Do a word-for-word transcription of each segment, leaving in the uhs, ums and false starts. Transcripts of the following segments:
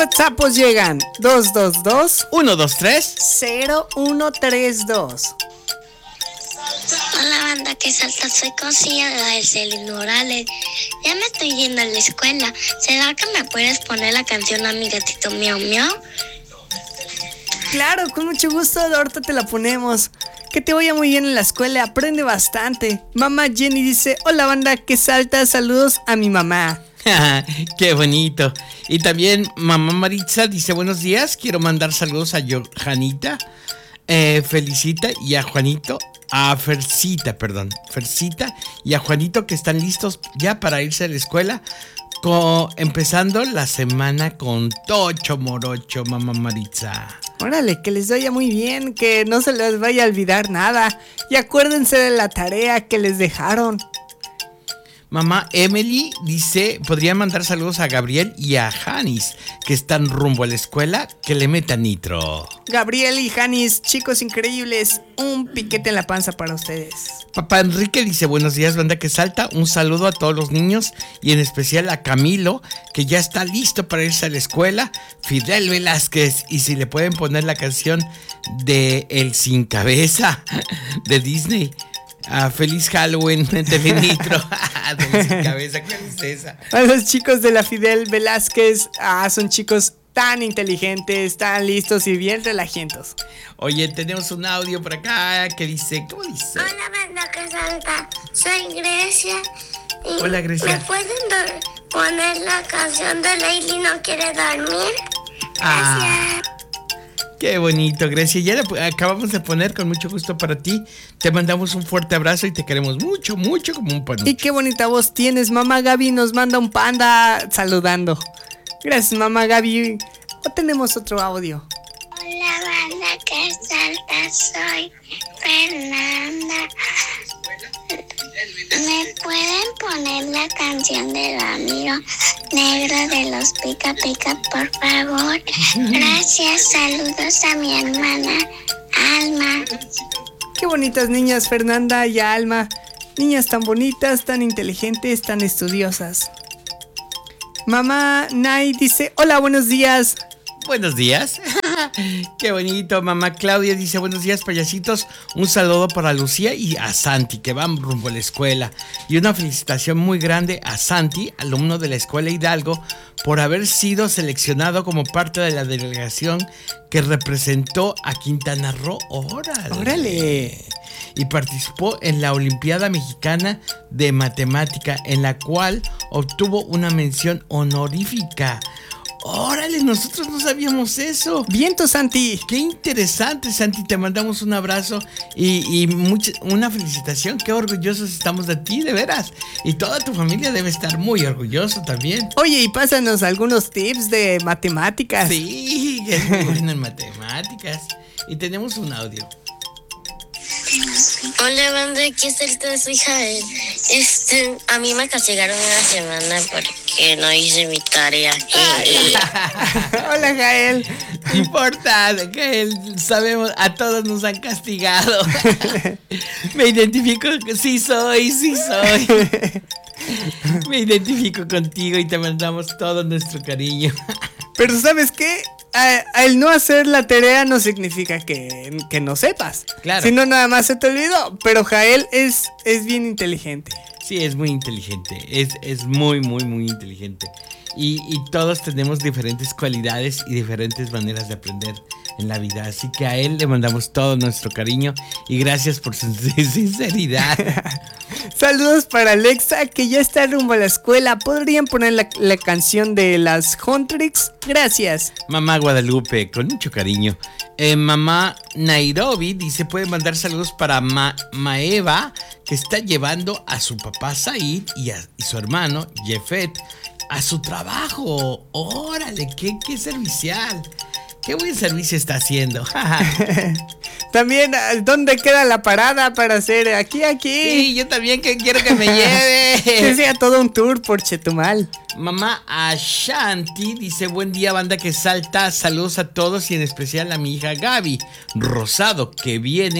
WhatsAppos llegan dos dos dos, uno dos tres, cero uno tres dos. Hola banda que salta, soy Cosilla de la de Celin Morales. Ya me estoy yendo a la escuela. ¿Será que me puedes poner la canción a mi gatito miau miau? Claro, con mucho gusto, ahorita te la ponemos. Que te vaya muy bien en la escuela, aprende bastante. Mamá Jenny dice, hola banda que salta, saludos a mi mamá. Qué bonito. Y también mamá Maritza dice, buenos días, quiero mandar saludos a Johanita, eh, Felicita y a Juanito. A Fercita, perdón, Fercita y a Juanito que están listos ya para irse a la escuela, co- empezando la semana con Tocho Morocho, mamá Maritza. Órale, que les vaya muy bien, que no se les vaya a olvidar nada. Y acuérdense de la tarea que les dejaron. Mamá Emily dice, podría mandar saludos a Gabriel y a Janis, que están rumbo a la escuela, que le metan nitro. Gabriel y Janis, chicos increíbles, un piquete en la panza para ustedes. Papá Enrique dice, buenos días, banda que salta, un saludo a todos los niños y en especial a Camilo, que ya está listo para irse a la escuela, Fidel Velázquez, y si le pueden poner la canción de El Sin Cabeza de Disney. Ah, feliz Halloween de Nitro. De Sin Cabeza, ¿cuál es esa? A los chicos de la Fidel Velázquez, ah, son chicos tan inteligentes, tan listos y bien relajientos. Oye, tenemos un audio por acá que dice, ¿cómo dice? Hola banda que salta, soy Grecia. Y Hola, Grecia. ¿me pueden do- poner la canción de Leili no quiere dormir? Gracias. Ah. Qué bonito, Grecia. Ya la acabamos de poner con mucho gusto para ti. Te mandamos un fuerte abrazo y te queremos mucho, mucho como un panucho. Y qué bonita voz tienes, mamá Gaby nos manda un panda saludando. Gracias, mamá Gaby. ¿O tenemos otro audio? Hola banda que salta, soy Fernanda. ¿Me pueden poner la canción del amigo negro de los Pica Pica, por favor? Gracias, saludos a mi hermana Alma. Qué bonitas niñas, Fernanda y Alma. Niñas tan bonitas, tan inteligentes, tan estudiosas. Mamá Nay dice, hola, buenos días. Buenos días. Qué bonito. Mamá Claudia dice, buenos días, payasitos. Un saludo para Lucía y a Santi, que van rumbo a la escuela. Y una felicitación muy grande a Santi, alumno de la Escuela Hidalgo, por haber sido seleccionado como parte de la delegación que representó a Quintana Roo. ¡Órale! ¡Órale! Y participó en la Olimpiada Mexicana de Matemática, en la cual obtuvo una mención honorífica. ¡Órale! Nosotros no sabíamos eso. ¡Viento, Santi! ¡Qué interesante, Santi! Te mandamos un abrazo y, y mucha, una felicitación. ¡Qué orgullosos estamos de ti, de veras! Y toda tu familia debe estar muy orgulloso también. Oye, y pásanos algunos tips de matemáticas. Sí, que es muy bueno en matemáticas. Y tenemos un audio. Hola banda, aquí está el soy Jael. Este, a mí me castigaron una semana porque no hice mi tarea. Hola, Jael. No importa, Jael, sabemos, a todos nos han castigado. Me identifico, sí soy, sí soy. Me identifico contigo y te mandamos todo nuestro cariño. Pero ¿sabes qué? A, el no hacer la tarea no significa que, que no sepas. Claro. Si no, nada más se te olvidó. Pero Jael es, es bien inteligente. Sí, es muy inteligente. Es, es muy, muy, muy inteligente. Y, y todos tenemos diferentes cualidades y diferentes maneras de aprender en la vida. Así que a él le mandamos todo nuestro cariño y gracias por su sinceridad. Saludos para Alexa, que ya está rumbo a la escuela. ¿Podrían poner la, la canción de las Huntrix? Gracias. Mamá Guadalupe, con mucho cariño. Eh, mamá Nairobi dice, puede mandar saludos para Ma- Maeva, que está llevando a su papá Said y, a, y su hermano Jefet a su trabajo. Órale, qué, qué servicial. Qué buen servicio está haciendo. También, ¿dónde queda la parada para hacer aquí, aquí? Sí, yo también que quiero que me lleve. Que sea todo un tour por Chetumal. Mamá Ashanti dice, buen día banda que salta, saludos a todos y en especial a mi hija Gaby Rosado, que viene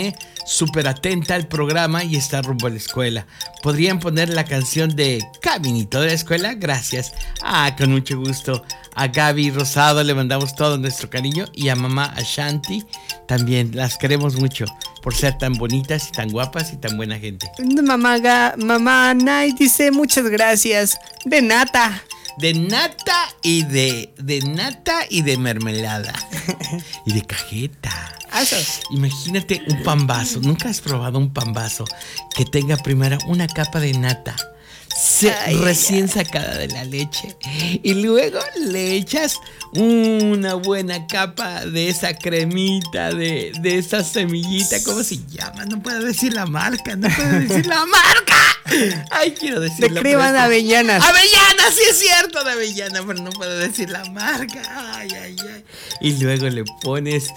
súper atenta al programa y está rumbo a la escuela. ¿Podrían poner la canción de Caminito de la Escuela? Gracias. Ah, con mucho gusto. A Gaby Rosado le mandamos todo nuestro cariño y a mamá Ashanti también. Las queremos mucho por ser tan bonitas y tan guapas y tan buena gente. Mamá, Ga- mamá Nay dice muchas gracias. De nata. De nata y de, de nata y de mermelada. Y de cajeta. Eso. Imagínate un pambazo. ¿Nunca has probado un pambazo que tenga primero una capa de nata se, Ay, recién ay. sacada de la leche y luego le echas una buena capa de esa cremita, de, de esa semillita? ¿Cómo se llama? No puedo decir la marca. No puedo decir la marca. Ay, quiero De decirlo. crema de avellanas. Avellana, sí es cierto, de avellana, pero no puedo decir la marca. Ay, ay, ay. Y luego le pones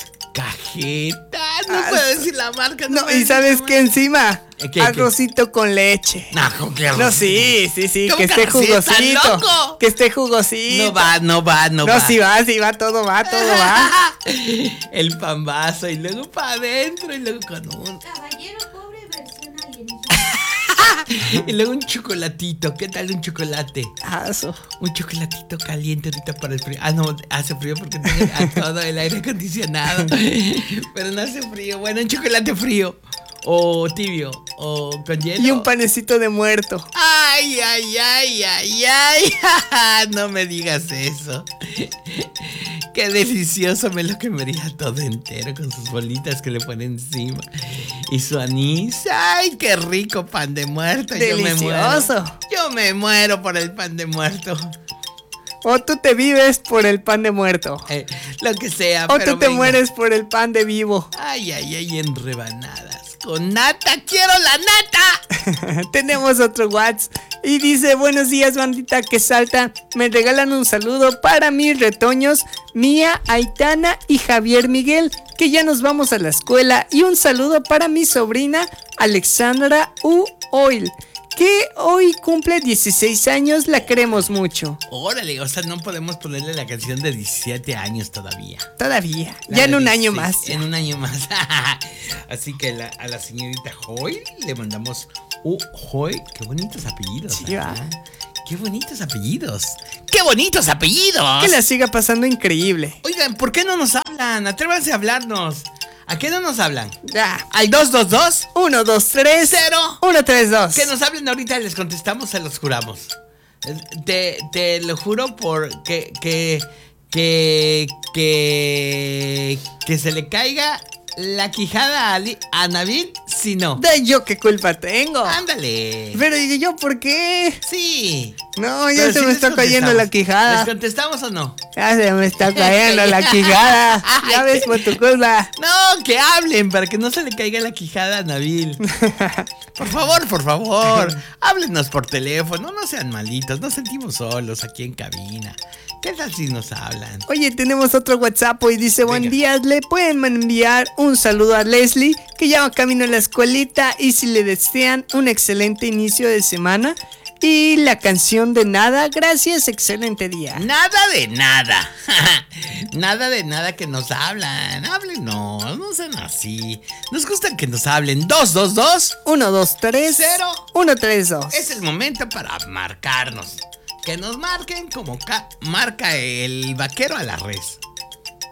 cajeta. No Ah, puedo decir la marca. No, puedo y decir ¿sabes la qué encima? ¿Qué, qué? Arrocito con leche. marca. No, qué No, sí, sí, sí, ¿Cómo que esté que arrocito? ¿Estás jugosito. loco? Que esté jugosito. No va, no va, no, No, va. sí va, sí va, todo va, todo va. El pambazo y luego para adentro y luego con un... Caballero pobre versión alienígena. Y luego un chocolatito. ¿Qué tal un chocolate? Ah, eso. Un chocolatito caliente ahorita para el frío. Ah, no, hace frío porque tiene a todo el aire acondicionado. Pero no hace frío. Bueno, un chocolate frío. O tibio. O con hielo. Y un panecito de muerto. Ay, ay, ay, ay, ay. No me digas eso. Qué delicioso, me lo comería todo entero con sus bolitas que le ponen encima. Y su anís. Ay, qué rico pan de muerto. Yo me muero. Delicioso. Yo me muero por el pan de muerto. O tú te vives por el pan de muerto. Eh, lo que sea, O pero tú te venga. mueres por el pan de vivo. Ay, ay, ay, en rebanadas. Con nata, quiero la nata. Tenemos otro WhatsApp y dice: buenos días, bandita que salta. Me regalan un saludo para mis retoños, Mía, Aitana y Javier Miguel, que ya nos vamos a la escuela. Y un saludo para mi sobrina Alexandra U. Oil, que hoy cumple dieciséis años. La queremos mucho. Órale, o sea, no podemos ponerle la canción de diecisiete años todavía. Todavía, La ya en de un año dieciséis, más. En un año más. Así que la- a la señorita Hoy le mandamos U. Hoy. Qué bonitos apellidos. Sí, ¿ah? va. Qué bonitos apellidos. ¡Qué bonitos apellidos! Que la siga pasando increíble. Oigan, ¿por qué no nos hablan? Atrévanse a hablarnos. ¿A qué no nos hablan? Ya. Al dos dos dos. uno, dos, tres. Cero. uno, tres, dos. Que nos hablen ahorita y les contestamos, se los juramos. Te, te lo juro por que, que, que, que, que se le caiga la quijada a, Ali- a Nabil, si no. De yo qué culpa tengo. Ándale. Pero ¿y yo por qué? Sí. No, ya Pero se sí me les está cayendo la contestamos. quijada. ¿Les contestamos o no? Ya se me está cayendo la quijada. Ya ves por tu culpa. No, que hablen para que no se le caiga la quijada a Nabil. Por favor, por favor, háblenos por teléfono, no sean malitos, nos sentimos solos aquí en cabina. ¿Qué tal si nos hablan? Oye, tenemos otro WhatsApp y dice: buen Venga. día, le pueden enviar un saludo a Leslie, que ya va camino a la escuelita, y si le desean un excelente inicio de semana. Y la canción de nada, gracias, excelente día. Nada de nada. Nada de nada que nos hablan. Háblenos, no sean así. Nos gusta que nos hablen. dos dos dos. uno, dos, tres. Cero. uno, tres, dos. Es el momento para marcarnos. Que nos marquen como ca- marca el vaquero a la res.